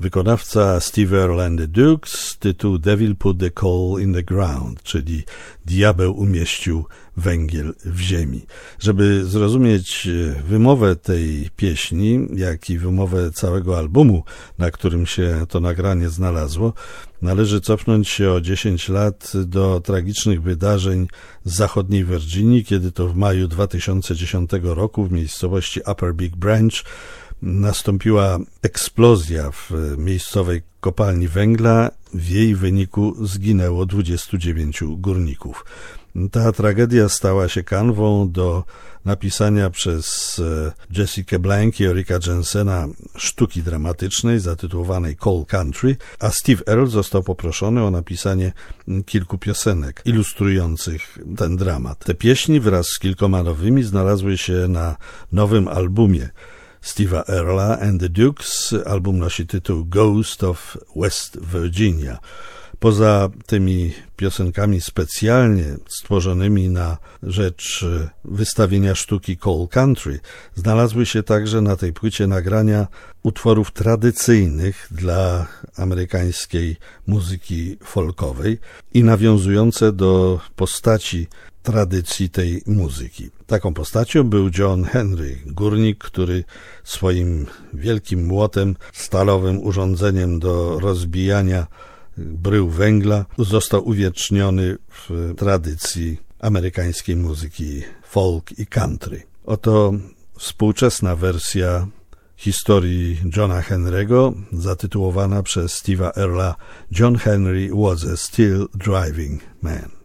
Wykonawca Steve Earle and the Dukes, tytuł Devil Put the Coal in the Ground, czyli Diabeł umieścił węgiel w ziemi. Żeby zrozumieć wymowę tej pieśni, jak i wymowę całego albumu, na którym się to nagranie znalazło, należy cofnąć się o 10 lat do tragicznych wydarzeń z zachodniej Virginii, kiedy to w maju 2010 roku w miejscowości Upper Big Branch nastąpiła eksplozja w miejscowej kopalni węgla. W jej wyniku zginęło 29 górników. Ta tragedia stała się kanwą do napisania przez Jessica Blank i Erika Jensena sztuki dramatycznej zatytułowanej Coal Country, a Steve Earle został poproszony o napisanie kilku piosenek ilustrujących ten dramat. Te pieśni wraz z kilkoma nowymi znalazły się na nowym albumie Steve'a Earle'a and the Dukes. Album nosi tytuł Ghost of West Virginia. Poza tymi piosenkami specjalnie stworzonymi na rzecz wystawienia sztuki Coal Country, znalazły się także na tej płycie nagrania utworów tradycyjnych dla amerykańskiej muzyki folkowej i nawiązujące do postaci tradycji tej muzyki. Taką postacią był John Henry, górnik, który swoim wielkim młotem, stalowym urządzeniem do rozbijania brył węgla został uwieczniony w tradycji amerykańskiej muzyki folk i country. Oto współczesna wersja historii Johna Henry'ego, zatytułowana przez Steve'a Earle'a John Henry was a still driving man.